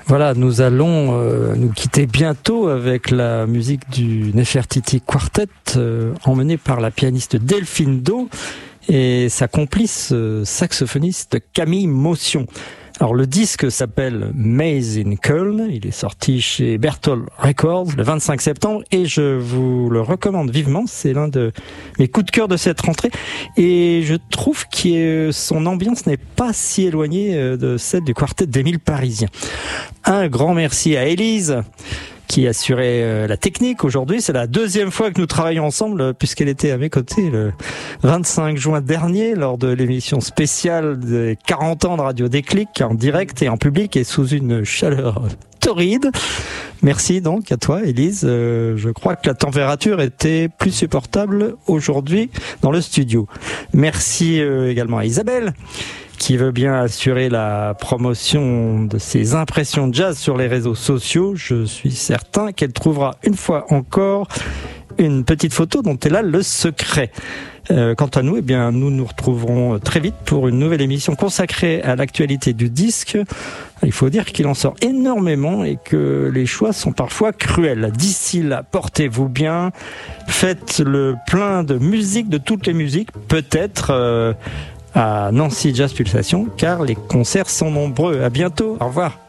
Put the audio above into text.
Voilà, nous allons nous quitter bientôt avec la musique du Nefertiti Quartet, emmenée par la pianiste Delphine Do et sa complice saxophoniste Camille Motion. Alors le disque s'appelle Maze in Köln, il est sorti chez Bertolt Records le 25 septembre et je vous le recommande vivement, c'est l'un de mes coups de cœur de cette rentrée et je trouve que son ambiance n'est pas si éloignée de celle du quartet d'Émile Parisien. Un grand merci à Élise qui assurait la technique aujourd'hui. C'est la deuxième fois que nous travaillons ensemble puisqu'elle était à mes côtés le 25 juin dernier lors de l'émission spéciale des 40 ans de Radio Déclic en direct et en public et sous une chaleur torride. Merci donc à toi Élise. Je crois que la température était plus supportable aujourd'hui dans le studio. Merci également à Isabelle qui veut bien assurer la promotion de ses impressions de jazz sur les réseaux sociaux. Je suis certain qu'elle trouvera une fois encore une petite photo dont elle a le secret. Quant à nous, eh bien, nous nous retrouverons très vite pour une nouvelle émission consacrée à l'actualité du disque. Il faut dire qu'il en sort énormément et que les choix sont parfois cruels. D'ici là, portez-vous bien, faites le plein de musique, de toutes les musiques, peut-être à Nancy Jazz Pulsation, car les concerts sont nombreux. À bientôt, au revoir.